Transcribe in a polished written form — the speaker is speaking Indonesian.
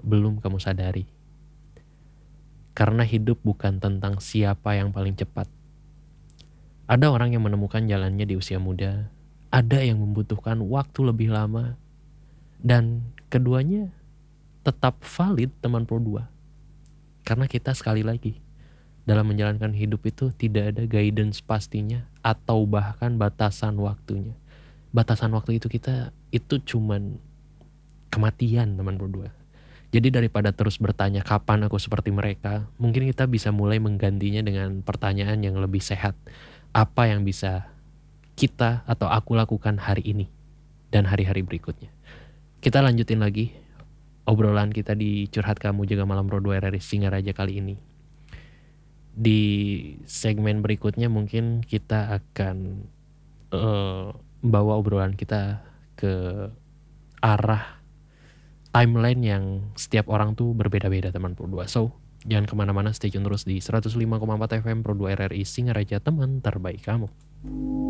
belum kamu sadari. Karena hidup bukan tentang siapa yang paling cepat. Ada orang yang menemukan jalannya di usia muda, ada yang membutuhkan waktu lebih lama, dan keduanya tetap valid teman Pro 2. Karena kita sekali lagi, dalam menjalankan hidup itu tidak ada guidance pastinya atau bahkan batasan waktunya. Batasan waktu itu itu cuman kematian teman Pro 2. Jadi daripada terus bertanya kapan aku seperti mereka, mungkin kita bisa mulai menggantinya dengan pertanyaan yang lebih sehat. Apa yang bisa kita atau aku lakukan hari ini dan hari-hari berikutnya. Kita lanjutin lagi obrolan kita di Curhat Kamu Jaga Malam Pro 2 RRI Singaraja kali ini. Di segmen berikutnya mungkin kita akan bawa obrolan kita ke arah timeline yang setiap orang tuh berbeda-beda teman Pro 2. So, jangan kemana-mana, stay tune terus di 105,4 FM Pro 2 RRI Singaraja, teman terbaik kamu.